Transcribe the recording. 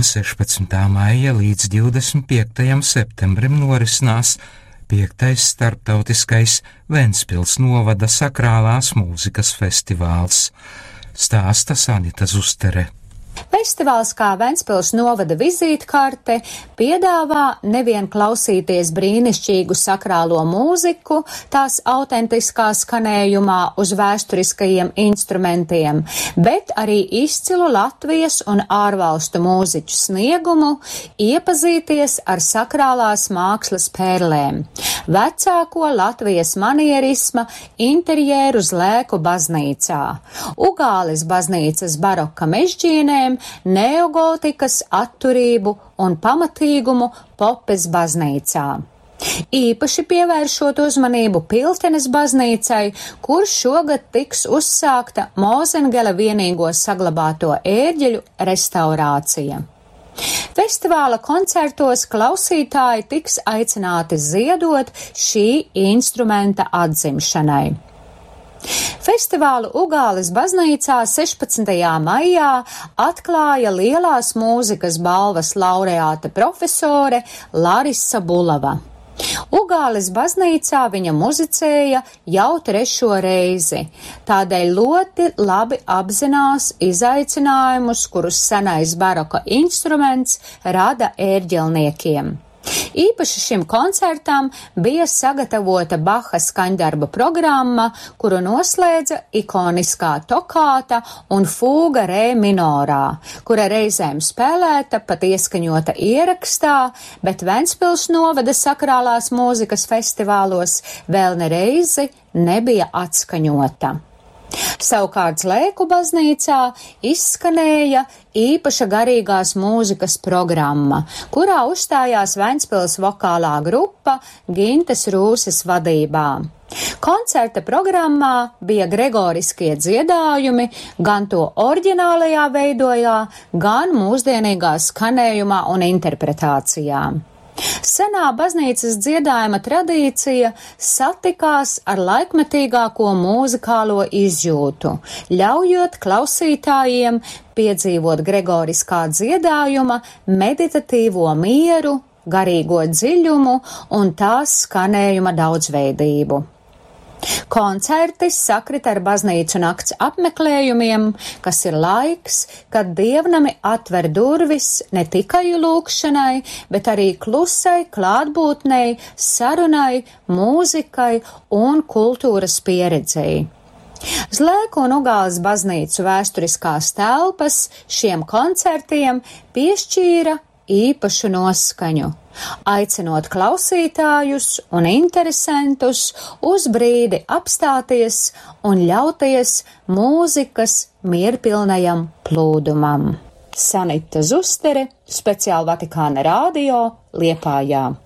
No 16. maija līdz 25. septembrim norisinās 5. starptautiskais Ventspils novada sakrālās mūzikas festivāls. Stāsta Sanita Zustere. Festivāls kā Ventspils novada vizītkarte piedāvā nevien klausīties brīnišķīgu sakrālo mūziku, tās autentiskā skanējumā uz vēsturiskajiem instrumentiem, bet arī izcilu Latvijas un ārvalstu mūziķu sniegumu, iepazīties ar sakrālās mākslas pērlēm, vecāko Latvijas manierisma interjeru Zlēku baznīcā, Ugāles baznīcas baroka mežģīnēm, neogotikas atturību un pamatīgumu Popes baznīcā. Īpaši pievēršot uzmanību Piltenes baznīcai, kur šogad tiks uzsākta Mozengela vienīgo saglabāto ērģeļu restaurācija. Festivāla koncertos klausītāji tiks aicināti ziedot šī instrumenta atzimšanai. Festivālu Ugāles baznīcā 16. maijā atklāja lielās mūzikas balvas laureāte profesore Larisa Bulava. Ugāles baznīcā viņa muzicēja jau 3. reizi, tādēļ ļoti labi apzinās izaicinājumus, kurus senais baroka instruments rada ērģelniekiem. Īpaši šim koncertam bija sagatavota Baha skaņdarba programma, kuru noslēdza ikoniskā tokāta un fūga re minorā, kura reizēm spēlēta pat ieskaņota ierakstā, bet Ventspils novada sakrālās mūzikas festivālos vēl nereizi nebija atskaņota. Savukārt Zlēku baznīcā izskanēja īpaša garīgās mūzikas programma, kurā uzstājās Ventspils vokālā grupa Gintes Rūses vadībā. Koncerta programmā bija gregoriskie dziedājumi gan to oriģinālajā veidojā, gan mūsdienīgā skanējumā un interpretācijā. Senā baznīcas dziedājuma tradīcija satikās ar laikmetīgāko mūzikālo izjūtu, ļaujot klausītājiem piedzīvot gregoriskā dziedājuma meditatīvo mieru, garīgo dziļumu un tās skanējuma daudzveidību. Koncerti sakrit ar baznīcu nakts apmeklējumiem, kas ir laiks, kad dievnami atver durvis ne tikai lūkšanai, bet arī klusai klātbūtnei, sarunai, mūzikai un kultūras pieredzei. Zlēku un Ugāles baznīcu vēsturiskās telpas šiem koncertiem piešķīra īpašu noskaņu, aicinot klausītājus un interesantus uz brīdi apstāties un ļauties mūzikas mierpilnajam plūdumam. Sanita Zustere, speciāli Vatikāna radio, Liepājā.